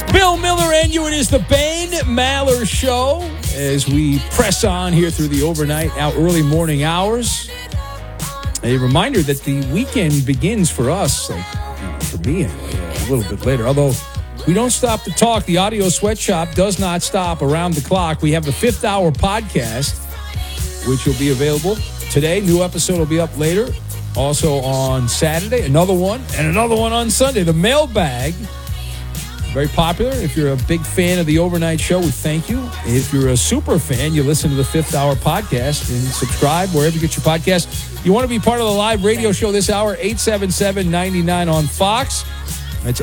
Bill Miller and you. It is the Ben Maller Show as we press on here through the overnight, early morning hours. A reminder that the weekend begins for us, for me anyway, a little bit later. Although we don't stop to talk. The Audio Sweatshop does not stop around the clock. We have the 5th Hour podcast, which will be available today. New episode will be up later. Also on Saturday, another one, and another one on Sunday. The mailbag, very popular. If you're a big fan of the overnight show, we thank you. If you're a super fan, you listen to the 5th Hour podcast and subscribe wherever you get your podcast. You want to be part of the live radio show this hour, 877-99 on Fox. That's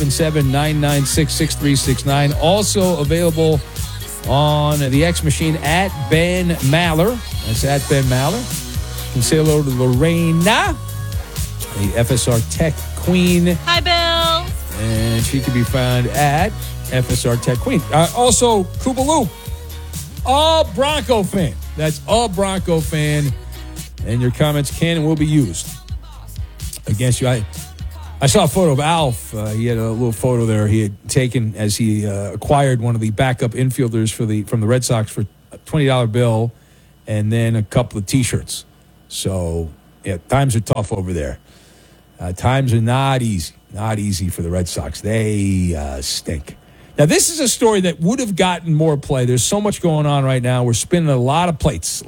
877-996-6369. Also available on the X Machine at Ben Maller. That's at Ben Maller. You can say hello to Lorena, the FSR Tech Queen. Hi, Bill. And she can be found at FSR Tech Queen. Also, Koopaloo, a Bronco fan. That's a Bronco fan. And your comments can and will be used against you. I saw a photo of Alf. He had a little photo there he had taken as he acquired one of the backup infielders from the Red Sox for a $20 bill and then a couple of T-shirts. So, yeah, times are tough over there. Times are not easy for the Red Sox. They stink. Now, this is a story that would have gotten more play. There's so much going on right now. We're spinning a lot of plates.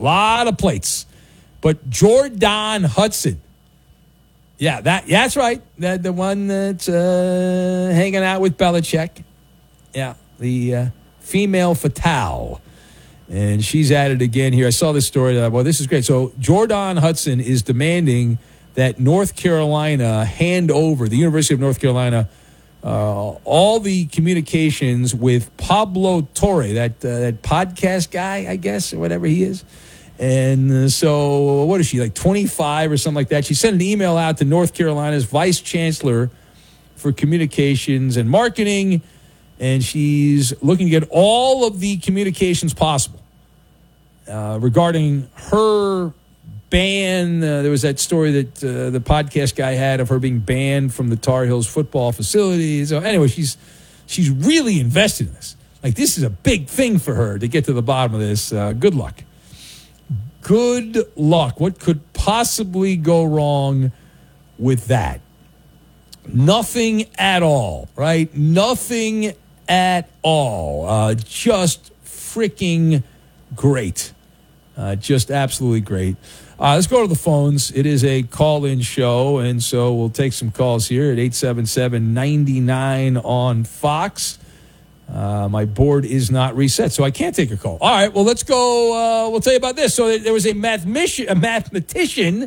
But Jordan Hudson. Yeah, that's right. The one that's hanging out with Belichick. Yeah, the female fatale. And she's at it again here. I saw this story. Well, this is great. So Jordan Hudson is demanding that North Carolina hand over, the University of North Carolina, all the communications with Pablo Torre, that podcast guy, I guess, or whatever he is. And so what is she, like 25 or something like that? She sent an email out to North Carolina's vice chancellor for communications and marketing, and she's looking to get all of the communications possible regarding her ban. There was that story that the podcast guy had of her being banned from the Tar Heels football facility. So anyway, she's really invested in this. Like, this is a big thing for her to get to the bottom of this. Good luck. Good luck. What could possibly go wrong with that? Nothing at all, right? Nothing at all. Just freaking great. Just absolutely great. Let's go to the phones. It is a call-in show, and so we'll take some calls here at 877-99 on Fox. My board is not reset, so I can't take a call. All right, well, let's go. We'll tell you about this. So there was a mathematician,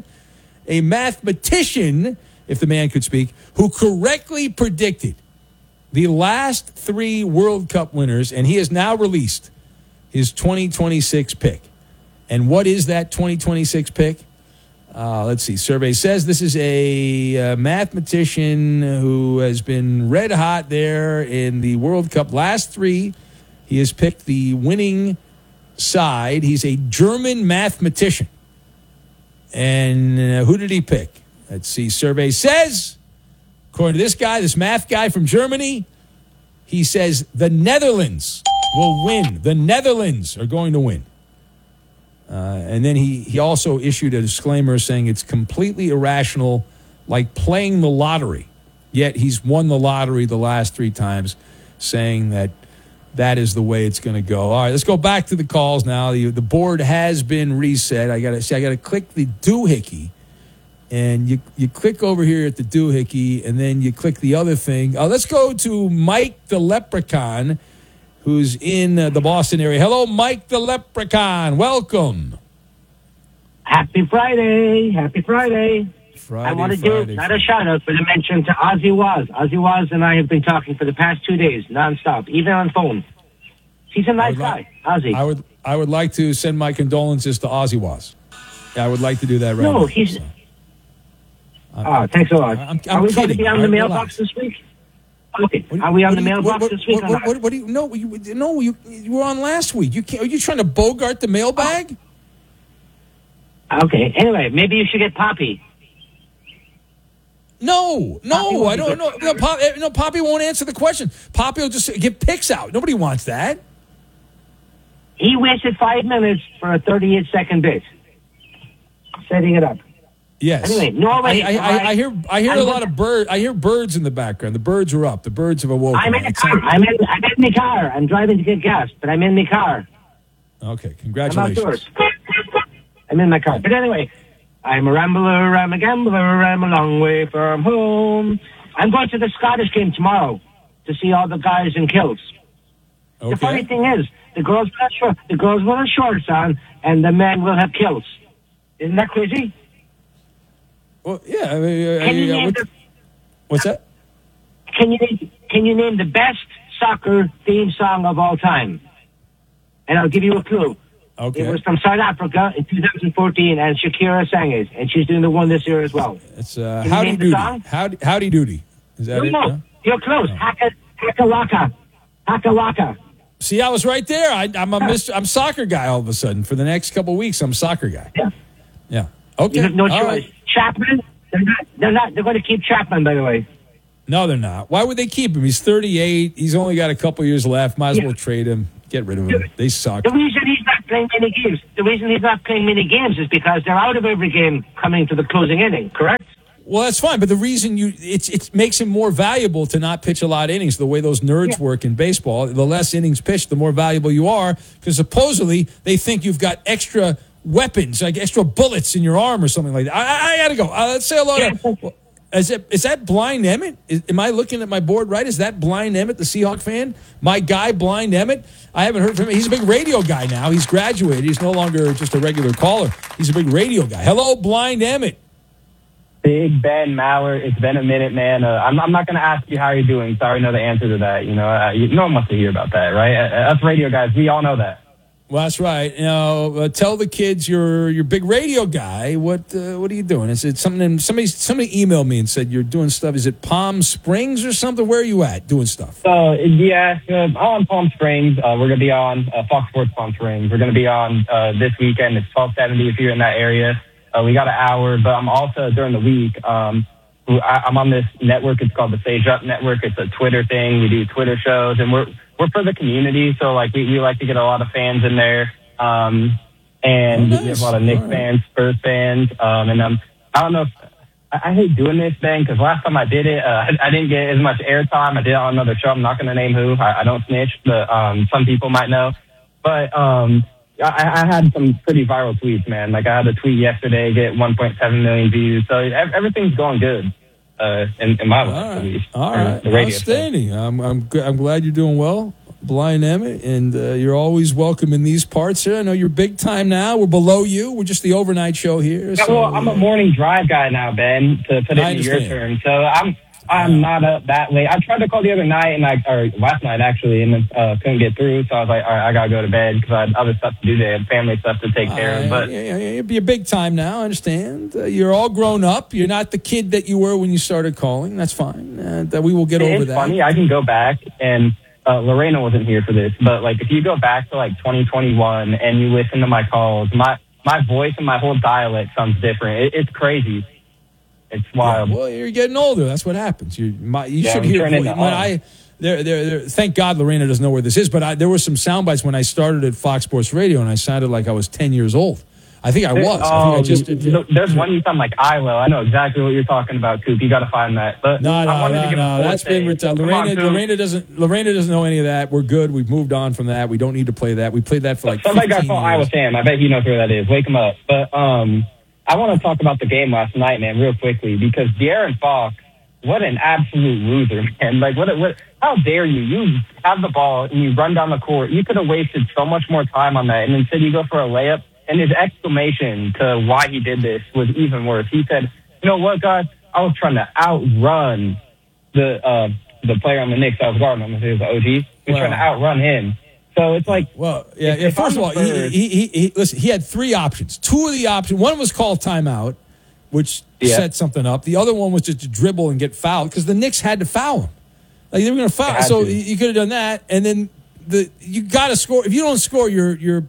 if the man could speak, who correctly predicted the last 3 World Cup winners, and he has now released his 2026 pick. And what is that 2026 pick? Let's see. Survey says this is a mathematician who has been red hot there in the World Cup. Last 3, he has picked the winning side. He's a German mathematician. And who did he pick? Let's see. Survey says, according to this guy, this math guy from Germany, he says the Netherlands will win. The Netherlands are going to win. And then he also issued a disclaimer saying it's completely irrational, like playing the lottery. Yet he's won the lottery the last 3 times, saying that is the way it's going to go. All right, let's go back to the calls now. The board has been reset. I got to click the doohickey, and you click over here at the doohickey, and then you click the other thing. Let's go to Mike the Leprechaun, who's in the Boston area. Hello, Mike the Leprechaun. Welcome. Happy Friday. Happy Friday. I want to do not a shout-out, but a mention to Ozzy Waz. Ozzy Waz and I have been talking for the past 2 days, nonstop, even on phone. He's a nice guy, Ozzy. I would like to send my condolences to Ozzy Waz. I would like to do that right now. No, he's... thanks a lot. Are we going to be on the mailbox this week? Okay. Are we on the mailbox this week? What do you? No, you were on last week. Are you trying to bogart the mailbag? Okay. Anyway, maybe you should get Poppy. No, I don't know. No, Poppy won't answer the question. Poppy will just give picks out. Nobody wants that. He wasted 5 minutes for a 38-second bit. Setting it up. Yes. Anyway, Norway. I hear a lot of birds. I hear birds in the background. The birds are up. The birds have awoken. I'm in the car. I'm in my car. I'm driving to get gas, but I'm in my car. Okay, congratulations. I'm in my car. But anyway, I'm a rambler, I'm a gambler, I'm a long way from home. I'm going to the Scottish game tomorrow to see all the guys in kilts. Okay. The funny thing is, the girls will have shorts on, and the men will have kilts. Isn't that crazy? Well, yeah. I mean, what's that? Can you name the best soccer theme song of all time? And I'll give you a clue. Okay. It was from South Africa in 2014, and Shakira sang it, and she's doing the one this year as well. It's Howdy Doody. Howdy Doody. Is that it? No, you're close. Haka Waka. See, I was right there. I'm soccer guy all of a sudden. For the next couple of weeks, I'm soccer guy. Yeah. Okay. You have no choice. Right. Chapman. They're going to keep Chapman, by the way. No, they're not. Why would they keep him? He's 38. He's only got a couple years left. Might as well trade him. Get rid of him. They suck. The reason he's not playing many games is because they're out of every game coming to the closing inning, correct? Well, that's fine, but the reason it makes him more valuable to not pitch a lot of innings. The way those nerds work in baseball, the less innings pitched, the more valuable you are, because supposedly they think you've got extra weapons, like extra bullets in your arm or something like that. I got to go. Let's say hello to... Is that Blind Emmett? Am I looking at my board right? Is that Blind Emmett, the Seahawk fan? My guy, Blind Emmett? I haven't heard from him. He's a big radio guy now. He's graduated. He's no longer just a regular caller. He's a big radio guy. Hello, Blind Emmett. Big Ben Maller. It's been a minute, man. I'm not going to ask you how you're doing. Sorry, I know the answer to that. No one wants to hear about that, right? Us radio guys, we all know that. Well, that's right. Tell the kids you're a big radio guy. What are you doing? Is it something? Somebody emailed me and said you're doing stuff. Is it Palm Springs or something? Where are you at doing stuff? I'm on Palm Springs. We're going to be on Fox Sports Palm Springs. We're going to be on this weekend. It's 1270 if you're in that area. We got an hour, but I'm also during the week. I'm on this network. It's called the Sage Up Network. It's a Twitter thing. We do Twitter shows, and we're for the community. So like we like to get a lot of fans in there. And nice. We have a lot of Knicks fans, Spurs fans. And I don't know if I hate doing this thing because last time I did it, I didn't get as much airtime. I did it on another show. I'm not going to name who. I don't snitch, but some people might know. But I had some pretty viral tweets, man. Like I had a tweet yesterday, get 1.7 million views. So everything's going good. In my life, at least. All right. Outstanding. I'm glad you're doing well, Blind Emmett, and you're always welcome in these parts here. I know you're big time now. We're below you. We're just the overnight show here. Yeah, well, I'm a morning drive guy now, Ben, to put it in your term. So I'm not up that late. I tried to call the other night, or last night actually, and then couldn't get through. So I was like, all right, I gotta go to bed because I had other stuff to do today, and family stuff to take care of. But you're big time now. I understand. You're all grown up. You're not the kid that you were when you started calling. That's fine. That we will get over that. It's funny. I can go back, and Lorena wasn't here for this, but like if you go back to like 2021 and you listen to my calls, my voice and my whole dialect sounds different. It's crazy. It's wild. Yeah, well, you're getting older. That's what happens. You should hear it. Thank God Lorena doesn't know where this is, but there were some sound bites when I started at Fox Sports Radio, and I sounded like I was 10 years old. I think I was. There's one you sound like Ilo. I know exactly what you're talking about, Coop. You got to find that. But no. That's been retired. Lorena doesn't know any of that. We're good. We've moved on from that. We don't need to play that. We played that for like somebody 15 got called years. Iowa Sam. I bet he knows where that is. Wake him up. But I want to talk about the game last night, man, real quickly, because De'Aaron Fox, what an absolute loser, man. Like, what? How dare you? You have the ball and you run down the court. You could have wasted so much more time on that, and instead you go for a layup. And his exclamation to why he did this was even worse. He said, "You know what, guys? I was trying to outrun the player on the Knicks I was guarding him. He was the OG. He was trying to outrun him." So it's like, First of all, he had three options. Two of the options, one was called timeout, which set something up. The other one was just to dribble and get fouled because the Knicks had to foul him. Like they were going to foul. So you could have done that, and then you got to score. If you don't score, you're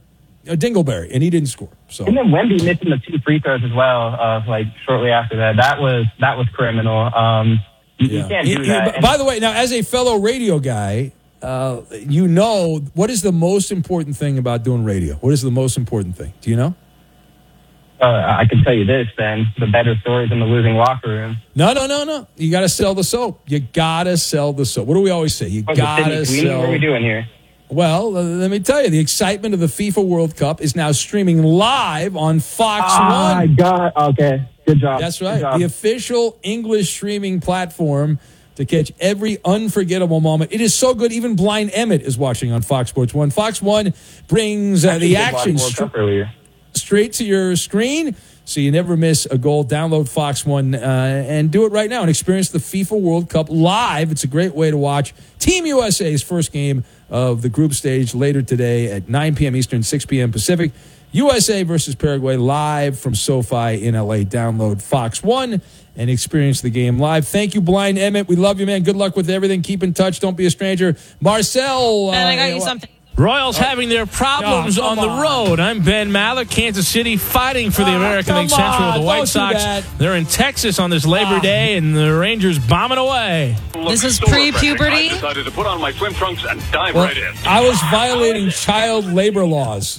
Dingleberry, and he didn't score. So. And then Wemby missing the 2 free throws as well, shortly after that. That was criminal. You can't do that. By the way, now as a fellow radio guy, what is the most important thing about doing radio? What is the most important thing? Do you know? I can tell you this, then. The better stories in the losing locker room. No. You got to sell the soap. You got to sell the soap. What do we always say? You got to sell. What are we doing here? Well, let me tell you, the excitement of the FIFA World Cup is now streaming live on Fox 1. Oh, my God. Okay. Good job. That's right. The official English streaming platform to catch every unforgettable moment. It is so good. Even Blind Emmett is watching on Fox Sports 1. Fox 1 brings the action straight to your screen, so you never miss a goal. Download Fox 1 and do it right now and experience the FIFA World Cup live. It's a great way to watch Team USA's first game of the group stage later today at 9 p.m. Eastern, 6 p.m. Pacific. USA versus Paraguay live from SoFi in L.A. Download Fox 1 and experience the game live. Thank you, Blind Emmett. We love you, man. Good luck with everything. Keep in touch. Don't be a stranger. Marcel. Man, I got you something. Royals having their problems on the road. I'm Ben Maller. Kansas City fighting for the American League Central with the White Sox. They're in Texas on this Labor Day, and the Rangers bombing away. This is pre-puberty. I decided to put on my swim trunks and dive right in. I was violating child labor laws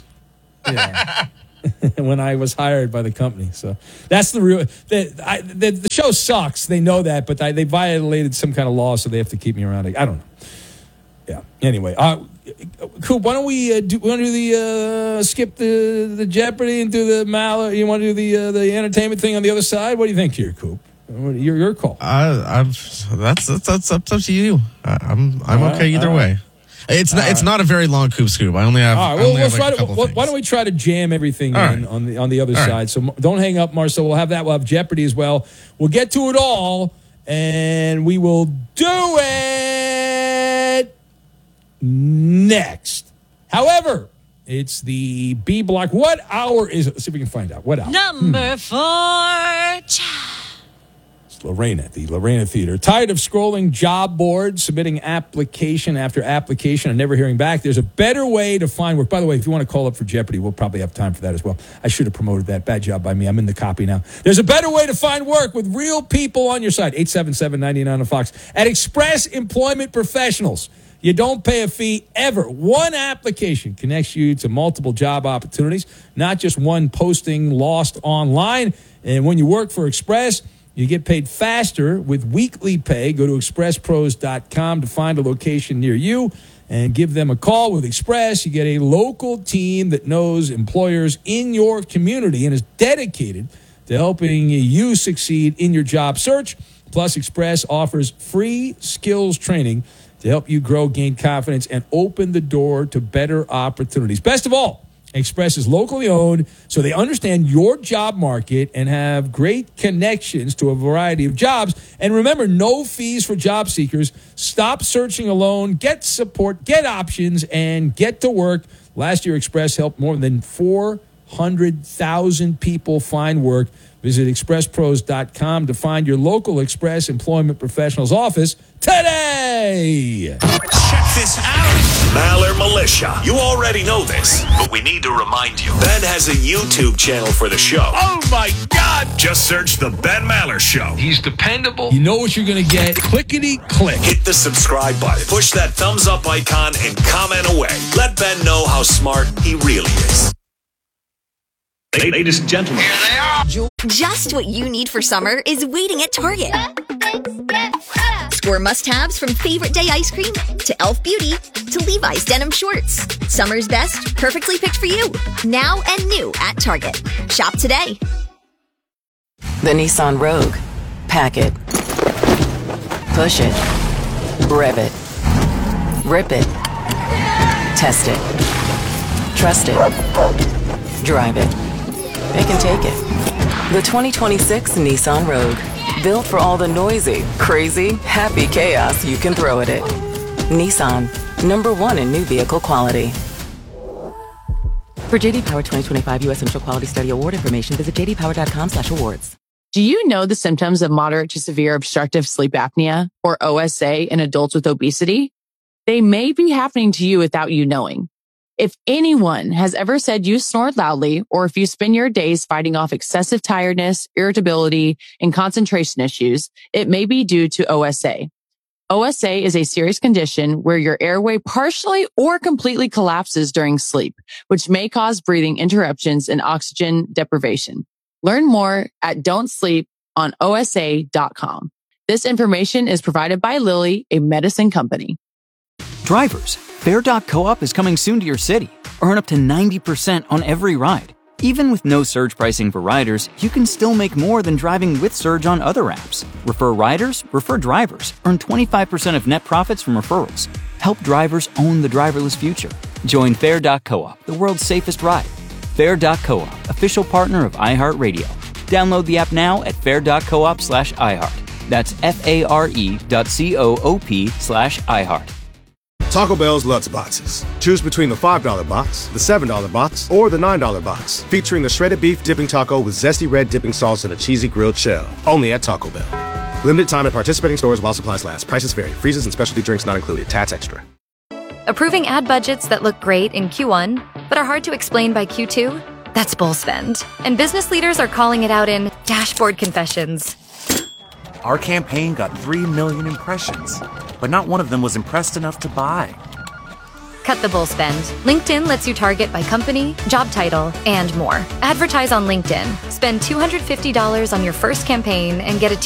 when I was hired by the company. So that's the real. The show sucks. They know that, but they violated some kind of law, so they have to keep me around. I don't know. Yeah. Anyway, Coop, why don't we skip the Jeopardy and do the Maller? You want to do the entertainment thing on the other side? What do you think here, Coop? Your call. That's up to you. I'm okay either way. It's not a very long Coop Scoop. I only have. All right, why don't we try to jam everything in on the other side? So don't hang up, Marcel. We'll have that. We'll have Jeopardy as well. We'll get to it all, and we will do it next. However, it's the B block. What hour is it? Let's see if we can find out. What hour? Number 4. It's Lorena, the Lorena Theater. Tired of scrolling job boards, submitting application after application, and never hearing back? There's a better way to find work. By the way, if you want to call up for Jeopardy, we'll probably have time for that as well. I should have promoted that. Bad job by me. I'm in the copy now. There's a better way to find work with real people on your side. 877-99 on Fox. At Express Employment Professionals. You don't pay a fee ever. One application connects you to multiple job opportunities, not just one posting lost online. And when you work for Express, you get paid faster with weekly pay. Go to expresspros.com to find a location near you and give them a call. With Express, you get a local team that knows employers in your community and is dedicated to helping you succeed in your job search. Plus, Express offers free skills training to help you grow, gain confidence, and open the door to better opportunities. Best of all, Express is locally owned, so they understand your job market and have great connections to a variety of jobs. And remember, no fees for job seekers. Stop searching alone. Get support, get options, and get to work. Last year, Express helped more than 400,000 people find work. Visit expresspros.com to find your local Express Employment Professionals office today. Check this out. Maller Militia. You already know this, but we need to remind you. Ben has a YouTube channel for the show. Oh, my God. Just search The Ben Maller Show. He's dependable. You know what you're going to get. Clickety-click. Hit the subscribe button. Push that thumbs up icon and comment away. Let Ben know how smart he really is. Ladies and gentlemen. Here they are. Just what you need for summer is waiting at Target. Score must-haves from Favorite Day ice cream to Elf Beauty to Levi's denim shorts. Summer's best, perfectly picked for you. Now and new at Target. Shop today. The Nissan Rogue. Pack it. Push it. Rev it. Rip it. Test it. Trust it. Drive it. They can take it. The 2026 Nissan Rogue. Built for all the noisy, crazy, happy chaos you can throw at it. Nissan. #1 in new vehicle quality. For JD Power 2025 U.S. Central Quality Study Award information, visit jdpower.com/awards. Do you know the symptoms of moderate to severe obstructive sleep apnea, or OSA, in adults with obesity? They may be happening to you without you knowing. If anyone has ever said you snore loudly, or if you spend your days fighting off excessive tiredness, irritability, and concentration issues, it may be due to OSA. OSA is a serious condition where your airway partially or completely collapses during sleep, which may cause breathing interruptions and oxygen deprivation. Learn more at don'tsleeponosa.com. This information is provided by Lilly, a medicine company. Drivers, Fair.coop is coming soon to your city. Earn up to 90% on every ride. Even with no surge pricing for riders, you can still make more than driving with Surge on other apps. Refer riders, refer drivers. Earn 25% of net profits from referrals. Help drivers own the driverless future. Join Fair.coop, the world's safest ride. Fair.coop, official partner of iHeartRadio. Download the app now at fair.coop/iHeart. That's FARE.coop/iHeart. Taco Bell's Lutz Boxes. Choose between the $5 box, the $7 box, or the $9 box, featuring the shredded beef dipping taco with zesty red dipping sauce and a cheesy grilled shell. Only at Taco Bell. Limited time at participating stores while supplies last. Prices vary. Freezes and specialty drinks not included. Tax extra. Approving ad budgets that look great in Q1, but are hard to explain by Q2? That's bull spend. And business leaders are calling it out in dashboard confessions. Our campaign got 3 million impressions, but not one of them was impressed enough to buy. Cut the bull spend. LinkedIn lets you target by company, job title, and more. Advertise on LinkedIn. Spend $250 on your first campaign and get a